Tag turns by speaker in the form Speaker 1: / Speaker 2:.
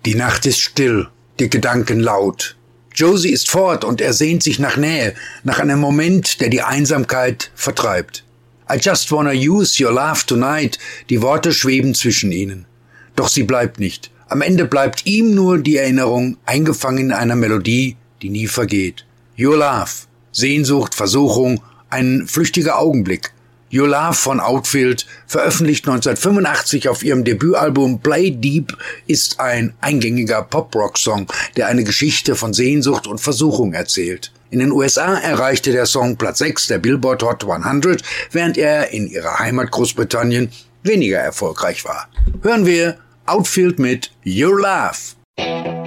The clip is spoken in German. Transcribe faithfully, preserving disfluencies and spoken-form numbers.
Speaker 1: Die Nacht ist still, die Gedanken laut. Josie ist fort und er sehnt sich nach Nähe, nach einem Moment, der die Einsamkeit vertreibt. I just wanna use your love tonight, die Worte schweben zwischen ihnen. Doch sie bleibt nicht. Am Ende bleibt ihm nur die Erinnerung, eingefangen in einer Melodie, die nie vergeht. Your Love, Sehnsucht, Versuchung, ein flüchtiger Augenblick. Your Love von Outfield, veröffentlicht neunzehnhundertfünfundachtzig auf ihrem Debütalbum Play Deep, ist ein eingängiger Pop-Rock-Song, der eine Geschichte von Sehnsucht und Versuchung erzählt. In den U S A erreichte der Song Platz sechs der Billboard Hot hundert, während er in ihrer Heimat Großbritannien weniger erfolgreich war. Hören wir Outfield mit Your Love.